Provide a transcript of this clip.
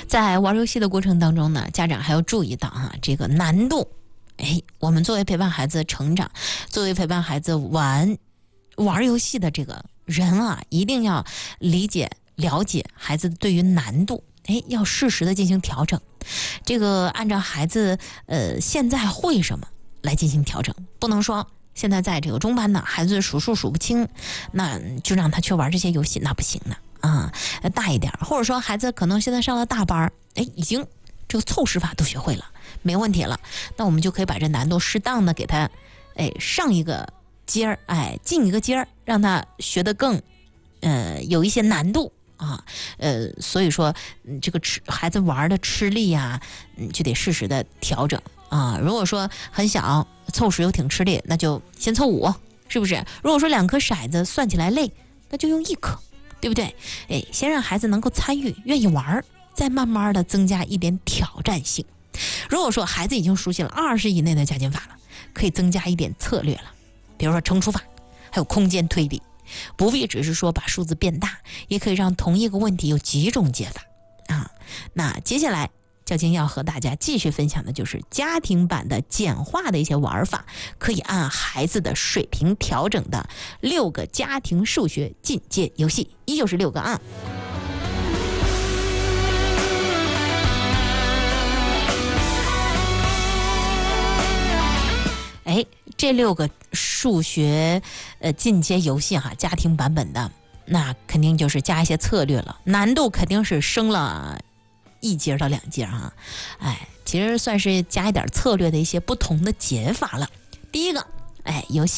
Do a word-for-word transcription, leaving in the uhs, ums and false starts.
在玩游戏的过程当中呢，家长还要注意到哈，这个难度。哎，我们作为陪伴孩子成长，作为陪伴孩子玩玩游戏的这个人啊，一定要理解了解孩子对于难度，哎，要适时的进行调整。这个按照孩子呃现在会什么来进行调整，不能说现在在这个中班呢，孩子数数数不清，那就让他去玩这些游戏，那不行的啊。大一点，或者说孩子可能现在上了大班，哎，已经这个凑时法都学会了，没问题了，那我们就可以把这难度适当的给他，哎，上一个阶儿，哎，进一个阶儿，让他学得更，呃，有一些难度啊，呃，所以说、嗯、这个吃孩子玩的吃力呀、嗯，就得适时的调整啊。如果说很小，凑十又挺吃力，那就先凑五，是不是？如果说两颗骰子算起来累，那就用一颗，对不对？哎，先让孩子能够参与，愿意玩，再慢慢的增加一点挑战性。如果说孩子已经熟悉了二十以内的加减法了，可以增加一点策略了，比如说乘除法，还有空间推理，不必只是说把数字变大，也可以让同一个问题有几种解法啊。那接下来教经要和大家继续分享的就是家庭版的简化的一些玩法，可以按孩子的水平调整的六个家庭数学进阶游戏，依旧是六个啊。哎，这六个数学呃进阶游戏哈，家庭版本的，那肯定就是加一些策略了，难度肯定是升了一阶到两阶啊。哎，其实算是加一点策略的一些不同的解法了。第一个，哎，游戏